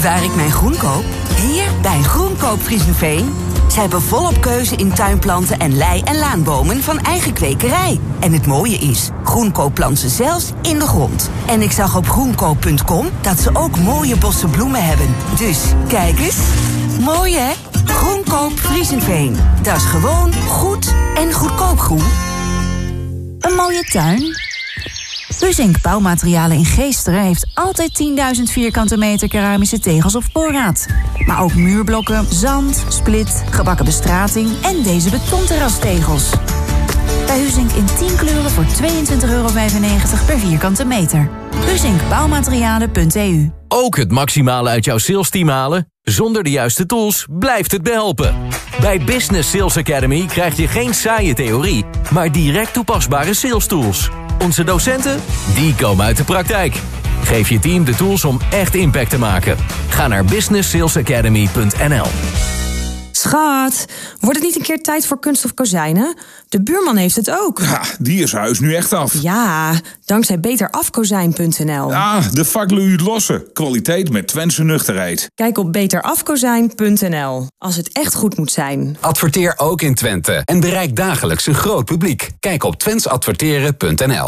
Waar ik mijn groen koop? Hier bij Groenkoop Friesenveen. Ze hebben volop keuze in tuinplanten en lei- en laanbomen van eigen kwekerij. En het mooie is, Groenkoop plant ze zelfs in de grond. En ik zag op groenkoop.com dat ze ook mooie bossen bloemen hebben. Dus, kijk eens. Mooi hè? Groenkoop Friesenveen. Dat is gewoon goed en goedkoop groen. Een mooie tuin? Huzink Bouwmaterialen in Geesteren heeft altijd 10.000 vierkante meter keramische tegels op voorraad. Maar ook muurblokken, zand, split, gebakken bestrating en deze betonterrastegels. Bij Huzink in 10 kleuren voor €22,95 per vierkante meter. HuzinkBouwmaterialen.eu. Ook het maximale uit jouw salesteam halen? Zonder de juiste tools blijft het behelpen. Bij Business Sales Academy krijg je geen saaie theorie, maar direct toepasbare sales tools. Onze docenten, die komen uit de praktijk. Geef je team de tools om echt impact te maken. Ga naar businesssalesacademy.nl. Schat, wordt het niet een keer tijd voor kunststof kozijnen? De buurman heeft het ook. Ja, die is huis nu echt af. Ja, dankzij beterafkozijn.nl. Ah, de vakluut lossen. Kwaliteit met Twentse nuchterheid. Kijk op beterafkozijn.nl. Als het echt goed moet zijn. Adverteer ook in Twente en bereik dagelijks een groot publiek. Kijk op twensadverteren.nl.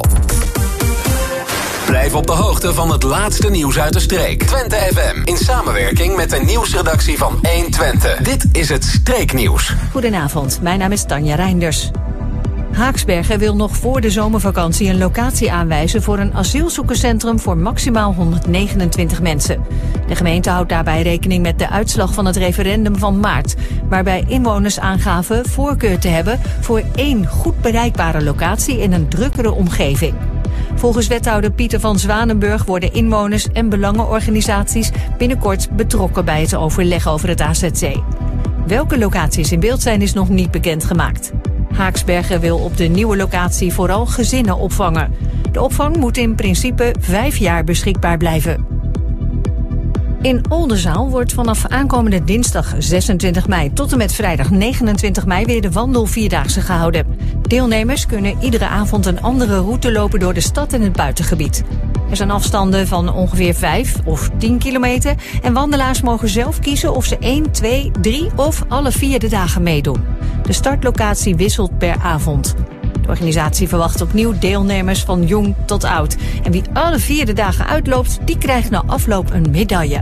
Blijf op de hoogte van het laatste nieuws uit de streek. Twente FM, in samenwerking met de nieuwsredactie van 1Twente. Dit is het Streeknieuws. Goedenavond, mijn naam is Tanja Reinders. Haaksbergen wil nog voor de zomervakantie een locatie aanwijzen voor een asielzoekerscentrum voor maximaal 129 mensen. De gemeente houdt daarbij rekening met de uitslag van het referendum van maart, waarbij inwoners aangaven voorkeur te hebben voor 1 goed bereikbare locatie in een drukkere omgeving. Volgens wethouder Pieter van Zwanenburg worden inwoners en belangenorganisaties binnenkort betrokken bij het overleg over het AZC. Welke locaties in beeld zijn is nog niet bekendgemaakt. Haaksbergen wil op de nieuwe locatie vooral gezinnen opvangen. De opvang moet in principe 5 jaar beschikbaar blijven. In Oldenzaal wordt vanaf aankomende dinsdag 26 mei tot en met vrijdag 29 mei weer de wandelvierdaagse gehouden. Deelnemers kunnen iedere avond een andere route lopen door de stad en het buitengebied. Er zijn afstanden van ongeveer 5 of 10 kilometer en wandelaars mogen zelf kiezen of ze 1, 2, 3 of alle 4 de dagen meedoen. De startlocatie wisselt per avond. De organisatie verwacht opnieuw deelnemers van jong tot oud. En wie alle 4 de dagen uitloopt, die krijgt na afloop een medaille.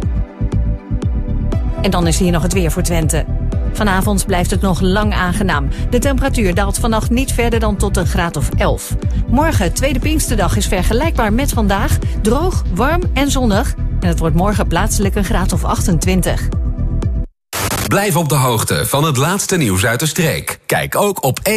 En dan is hier nog het weer voor Twente. Vanavond blijft het nog lang aangenaam. De temperatuur daalt vannacht niet verder dan tot een graad of 11. Morgen, tweede Pinksterdag, is vergelijkbaar met vandaag. Droog, warm en zonnig. En het wordt morgen plaatselijk een graad of 28. Blijf op de hoogte van het laatste nieuws uit de streek. Kijk ook op